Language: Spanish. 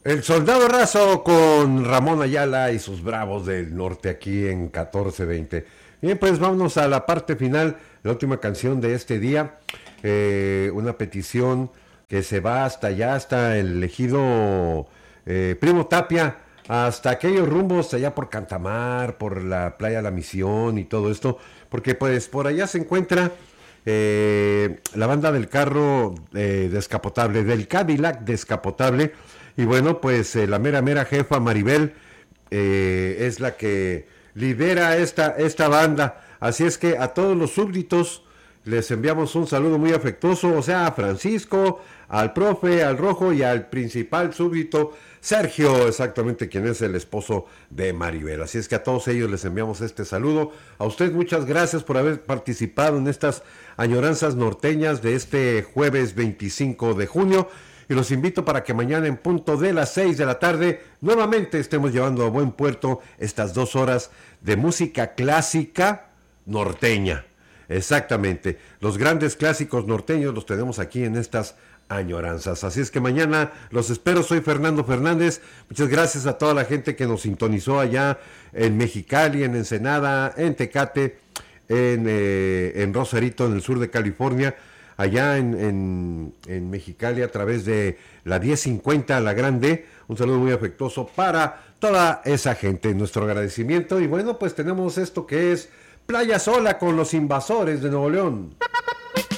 El Soldado Razo con Ramón Ayala y sus Bravos del Norte aquí en 1420. Bien, pues vámonos a la parte final, la última canción de este día. Una petición que se va hasta allá, hasta el ejido Primo Tapia, hasta aquellos rumbos allá por Cantamar, por la playa La Misión y todo esto, porque pues por allá se encuentra la banda del carro descapotable, del Cadillac descapotable. Y bueno, pues la mera mera jefa Maribel es la que lidera esta banda. Así es que a todos los súbditos les enviamos un saludo muy afectuoso, o sea, a Francisco, al profe, al rojo y al principal súbdito, Sergio, exactamente quien es el esposo de Maribel. Así es que a todos ellos les enviamos este saludo. A usted muchas gracias por haber participado en estas añoranzas norteñas de este jueves 25 de junio. Y los invito para que mañana en punto de las 6 de la tarde nuevamente estemos llevando a buen puerto estas 2 horas de música clásica norteña. Exactamente. Los grandes clásicos norteños los tenemos aquí en estas añoranzas. Así es que mañana los espero. Soy Fernando Fernández. Muchas gracias a toda la gente que nos sintonizó allá en Mexicali, en Ensenada, en Tecate, en Rosarito, en el sur de California, allá en Mexicali a través de la 1050, la Grande. Un saludo muy afectuoso para toda esa gente. Nuestro agradecimiento. Y bueno, pues tenemos esto que es Playa Sola con los Invasores de Nuevo León.